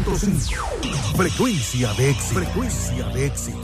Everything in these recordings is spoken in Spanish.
106.5. Frecuencia de éxito. Frecuencia de éxitos.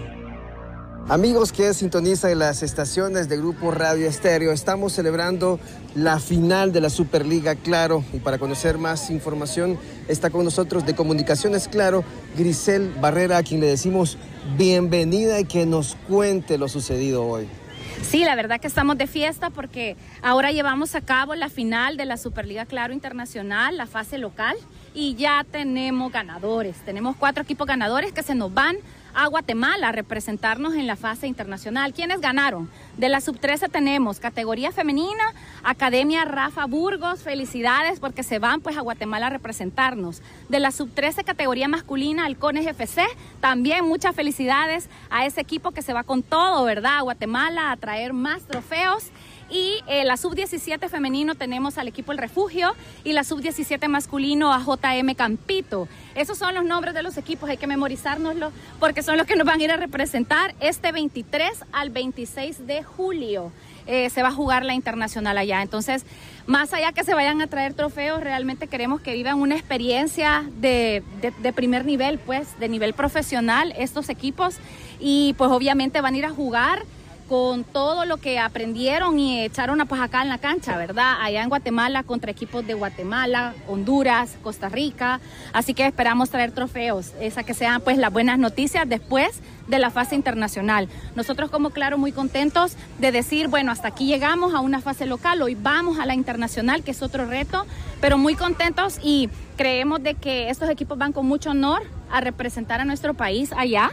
Amigos que sintonizan las estaciones de Grupo Radio Estéreo, estamos celebrando la final de la Superliga Claro, y para conocer más información está con nosotros de Comunicaciones Claro, Grisel Barrera, a quien le decimos bienvenida y que nos cuente lo sucedido hoy. Sí, la verdad que estamos de fiesta porque ahora llevamos a cabo la final de la Superliga Claro Internacional, la fase local, y ya tenemos ganadores. Tenemos 4 equipos ganadores que se nos van a Guatemala a representarnos en la fase internacional. ¿Quiénes ganaron? De la sub-13 tenemos categoría femenina, Academia Rafa Burgos, felicidades porque se van pues a Guatemala a representarnos. De la sub-13 categoría masculina, Halcones FC, también muchas felicidades a ese equipo que se va con todo, ¿verdad? A Guatemala a traer más trofeos. Y la sub-17 femenino tenemos al equipo El Refugio y la sub-17 masculino a JM Campito. Esos son los nombres de los equipos, hay que memorizárnoslos porque son los que nos van a ir a representar este 23 al 26 de julio. Se va a jugar la internacional allá. Entonces, más allá que se vayan a traer trofeos, realmente queremos que vivan una experiencia de primer nivel, pues, de nivel profesional estos equipos. Y pues obviamente van a ir a jugar con todo lo que aprendieron y echaron pues acá en la cancha, ¿verdad? Allá en Guatemala contra equipos de Guatemala, Honduras, Costa Rica. Así que esperamos traer trofeos, esa que sean pues las buenas noticias después de la fase internacional. Nosotros como Claro muy contentos de decir, bueno, hasta aquí llegamos a una fase local, hoy vamos a la internacional, que es otro reto, pero muy contentos y creemos de que estos equipos van con mucho honor a representar a nuestro país allá.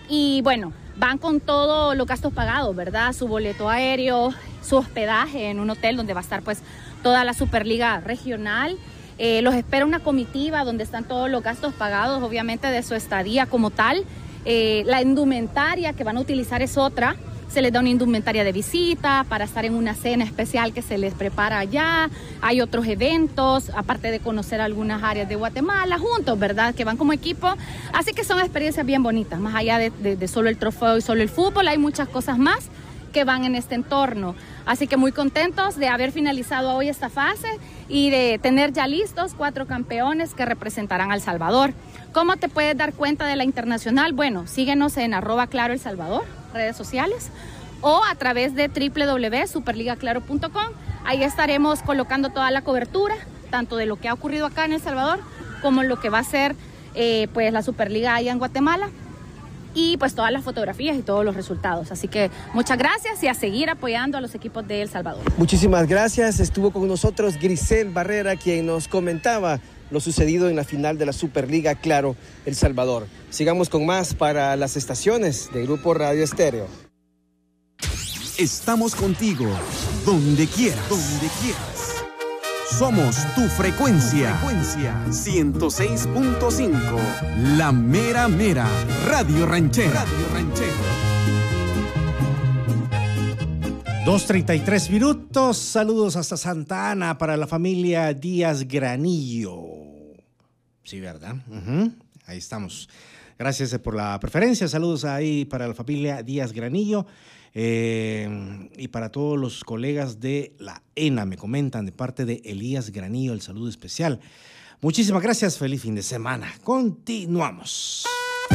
Y bueno, van con todos los gastos pagados, ¿verdad? Su boleto aéreo, su hospedaje en un hotel donde va a estar pues toda la Superliga regional. Los espera una comitiva donde están todos los gastos pagados, obviamente, de su estadía como tal. La indumentaria que van a utilizar es otra. Se les da una indumentaria de visita para estar en una cena especial que se les prepara allá. Hay otros eventos, aparte de conocer algunas áreas de Guatemala juntos, ¿verdad? Que van como equipo. Así que son experiencias bien bonitas. Más allá de solo el trofeo y solo el fútbol, hay muchas cosas más que van en este entorno. Así que muy contentos de haber finalizado hoy esta fase y de tener ya listos 4 campeones que representarán a El Salvador. ¿Cómo te puedes dar cuenta de la internacional? Bueno, síguenos en @Claro El Salvador, redes sociales, o a través de www.superligaclaro.com. Ahí estaremos colocando toda la cobertura, tanto de lo que ha ocurrido acá en El Salvador, como lo que va a ser pues la Superliga allá en Guatemala, y pues todas las fotografías y todos los resultados. Así que muchas gracias y a seguir apoyando a los equipos de El Salvador. Muchísimas gracias. Estuvo con nosotros Grisel Barrera, quien nos comentaba lo sucedido en la final de la Superliga Claro El Salvador. Sigamos con más para las estaciones de Grupo Radio Estéreo. Estamos contigo, donde quieras. Donde quieras. Somos tu frecuencia. 106.5. La mera mera. Radio Ranchera. 2:33 minutos. Saludos hasta Santa Ana para la familia Díaz Granillo. Sí, ¿verdad? Ahí estamos. Gracias por la preferencia. Saludos ahí para la familia Díaz Granillo. Y para todos los colegas de la ENA, me comentan de parte de Elías Granillo, el saludo especial. Muchísimas gracias, feliz fin de semana. Continuamos.